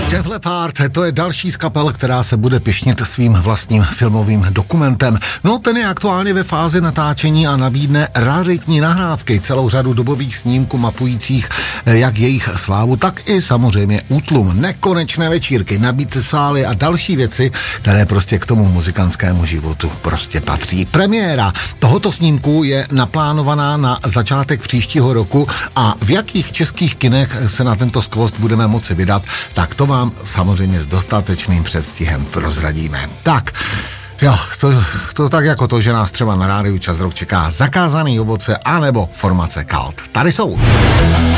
Def Leppard, to je další z kapel, která se bude pyšnit svým vlastním filmovým dokumentem. No, ten je aktuálně ve fázi natáčení a nabídne raritní nahrávky, celou řadu dobových snímků mapujících jak jejich slávu, tak i samozřejmě útlum, nekonečné večírky, nabité sály a další věci, které prostě k tomu muzikantskému životu prostě patří. Premiéra tohoto snímku je naplánovaná na začátek příštího roku a v jakých českých kinech se na tento skvost budeme moci vydat, tak to vám samozřejmě s dostatečným předstihem prozradíme. Tak, jo, to tak jako to, že nás třeba na rádiu Čas Rock čeká Zakázaný ovoce anebo formace Cult. Tady jsou.